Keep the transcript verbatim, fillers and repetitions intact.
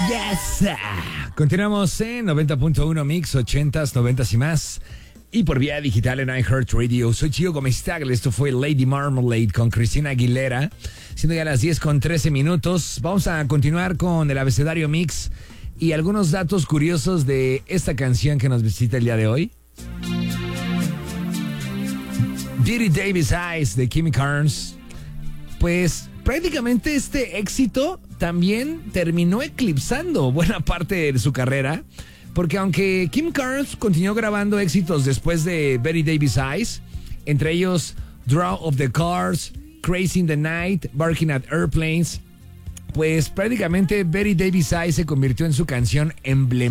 Yes. Continuamos en noventa punto uno Mix, ochentas, noventas y más. Y por vía digital en iHeartRadio. Soy Chio Gomeztagle. Esto fue Lady Marmalade con Cristina Aguilera. Siendo ya las diez con trece minutos. Vamos a continuar con el abecedario Mix y algunos datos curiosos de esta canción que nos visita el día de hoy. Dirty Davis Eyes de Kim Carnes. Pues prácticamente este éxito también terminó eclipsando buena parte de su carrera, porque aunque Kim Carnes continuó grabando éxitos después de Betty Davis Eyes, entre ellos Draw of the Cars, Crazy in the Night, Barking at Airplanes, pues prácticamente Betty Davis Eyes se convirtió en su canción emblemática